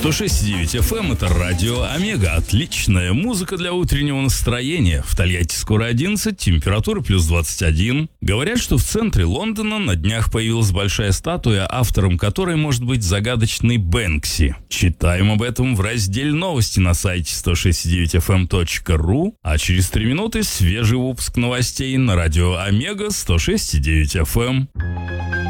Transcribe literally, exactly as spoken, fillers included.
сто шесть и девять эф эм — это радио Омега. Отличная музыка для утреннего настроения. В Тольятти скоро одиннадцать, температура плюс двадцать один. Говорят, что в центре Лондона на днях появилась большая статуя, автором которой может быть загадочный Бэнкси. Читаем об этом в разделе новости на сайте сто шесть и девять эф эм точка ру, а через три минуты свежий выпуск новостей на радио Омега сто шесть и девять эф эм.